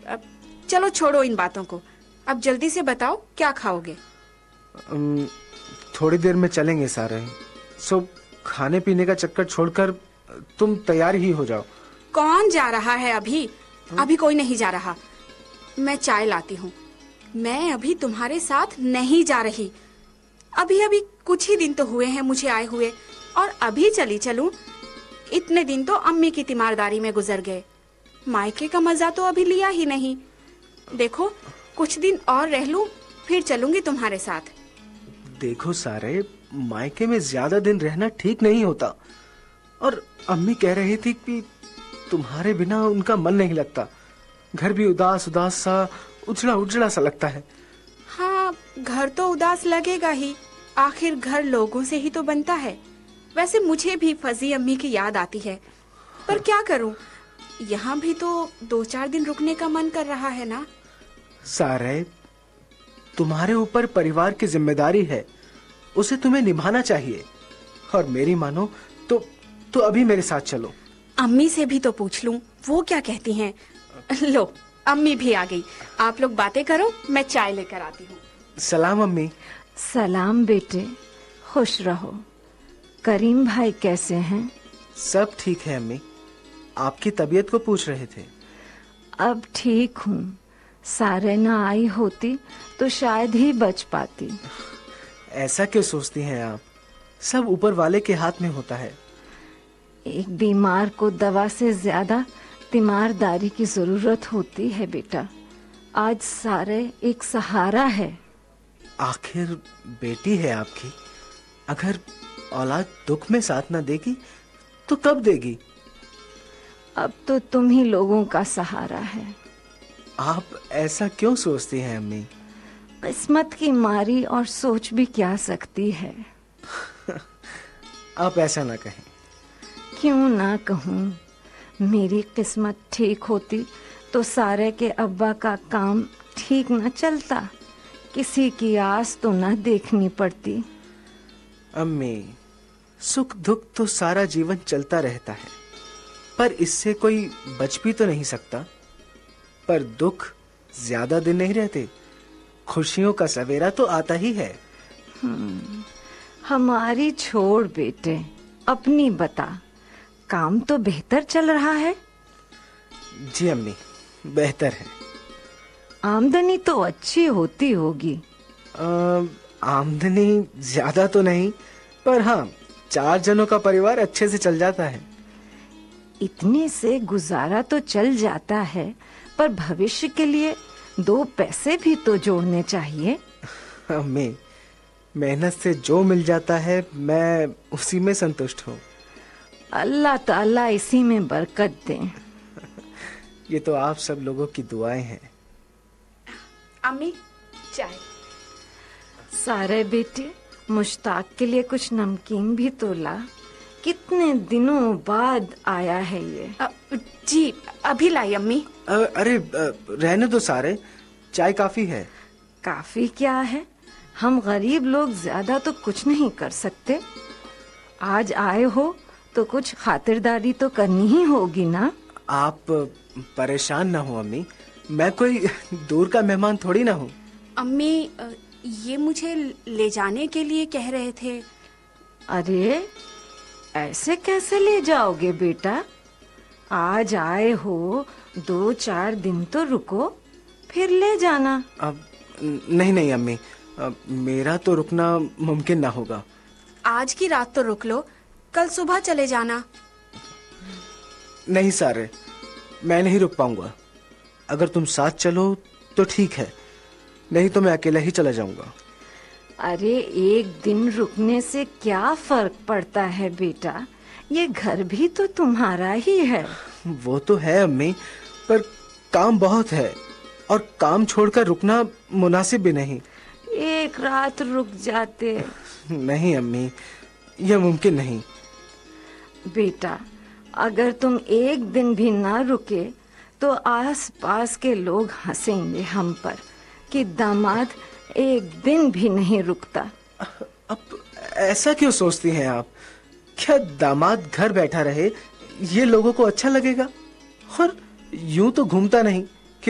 अब चलो छोड़ो इन बातों को, अब जल्दी से बताओ क्या खाओगे? थोड़ी देर में चलेंगे सारे, सो खाने पीने का चक्कर छोड़कर तुम तैयार ही हो जाओ। कौन जा रहा है अभी? अभी कोई नहीं जा रहा। मैं चाय लाती हूँ। मैं अभी तुम्हारे साथ नहीं जा रही। अभी अभी कुछ ही दिन तो हुए हैं मुझे आए हुए, और अभी चली चलूं? इतने दिन तो अम्मी की तीमारदारी में गुजर गए, मायके का मजा तो अभी लिया ही नहीं। देखो कुछ दिन और रह लूं, फिर चलूंगी तुम्हारे साथ। देखो सारे, मायके में ज्यादा दिन रहना ठीक नहीं होता, और अम्मी कह रही थी कि तुम्हारे बिना उनका मन नहीं लगता। घर भी उदास उदास सा, उजड़ा उजड़ा सा लगता है। हाँ, घर तो उदास लगेगा ही, आखिर घर लोगों से ही तो बनता है। वैसे मुझे भी फजी अम्मी की याद आती है, पर क्या करूं, यहाँ भी तो 2-4 दिन रुकने का मन कर रहा है ना। सारे, तुम्हारे ऊपर परिवार की जिम्मेदारी है, उसे तुम्हें निभाना चाहिए। और मेरी मानो तो अभी मेरे साथ चलो। अम्मी से भी तो पूछ लूं, वो क्या कहती हैं। लो, अम्मी भी आ गई। आप लोग बातें करो, मैं चाय लेकर आती हूँ। सलाम अम्मी। सलाम बेटे, खुश रहो। करीम भाई कैसे हैं? सब ठीक है अम्मी, आपकी तबीयत को पूछ रहे थे। अब ठीक हूँ। सारे ना आई होती तो शायद ही बच पाती। ऐसा क्यों सोचती हैं आप? सब ऊपर वाले के हाथ में होता है। एक बीमार को दवा से ज्यादा तीमारदारी की जरूरत होती है बेटा। आज सारे एक सहारा है। आखिर बेटी है आपकी, अगर औलाद दुख में साथ न देगी तो कब देगी? अब तो तुम ही लोगों का सहारा है। आप ऐसा क्यों सोचती हैं अम्मी? किस्मत की मारी और सोच भी क्या सकती है। आप ऐसा ना कहें। क्यों ना कहूँ? मेरी किस्मत ठीक होती तो सारे के अब्बा का काम ठीक न चलता, किसी की आस तो न देखनी पड़ती। अम्मी, सुख दुख तो सारा जीवन चलता रहता है, पर इससे कोई बच भी तो नहीं सकता। पर दुख ज्यादा दिन नहीं रहते, खुशियों का सवेरा तो आता ही है। हमारी छोड़ बेटे, अपनी बता। काम तो बेहतर चल रहा है? जी अम्मी, बेहतर है। आमदनी तो अच्छी होती होगी। आमदनी ज्यादा तो नहीं, पर हाँ, 4 जनों का परिवार अच्छे से चल जाता है। इतने से गुजारा तो चल जाता है, पर भविष्य के लिए 2 पैसे भी तो जोड़ने चाहिए। अम्मी, मेहनत से जो मिल जाता है मैं उसी में संतुष्ट हूँ। अल्लाह ताला इसी में बरकत दे। ये तो आप सब लोगों की दुआएं हैं। अम्मी, चाय। सारे बेटे, मुश्ताक के लिए कुछ नमकीन भी तो ला। कितने दिनों बाद आया है ये। जी, अभी लाई अम्मी। अरे रहने दो सारे, चाय काफी है। काफी क्या है, हम गरीब लोग ज्यादा तो कुछ नहीं कर सकते। आज आए हो तो कुछ खातिरदारी तो करनी ही होगी ना। आप परेशान ना हो अम्मी, मैं कोई दूर का मेहमान थोड़ी ना हूँ। अम्मी, ये मुझे ले जाने के लिए कह रहे थे। अरे ऐसे कैसे ले जाओगे बेटा? आज आए हो, 2-4 दिन तो रुको, फिर ले जाना। अब नहीं अम्मी, मेरा तो रुकना मुमकिन ना होगा। आज की रात तो रुक लो, कल सुबह चले जाना। नहीं सारे, मैं नहीं रुक पाऊंगा। अगर तुम साथ चलो तो ठीक है, नहीं तो मैं अकेला ही चला जाऊंगा। अरे 1 दिन रुकने से क्या फर्क पड़ता है बेटा, ये घर भी तो तुम्हारा ही है। वो तो है अम्मी, पर काम बहुत है और काम छोड़कर रुकना मुनासिब भी नहीं। 1 रात रुक जाते। नहीं अम्मी, यह मुमकिन नहीं। बेटा, अगर तुम 1 दिन भी ना रुके तो आस-पास के लोग हंसेंगे हम पर कि दामाद 1 दिन भी नहीं रुकता। अब ऐसा क्यों सोचती हैं आप? क्या दामाद घर बैठा रहे ये लोगों को अच्छा लगेगा? और यूं तो घूमता नहीं,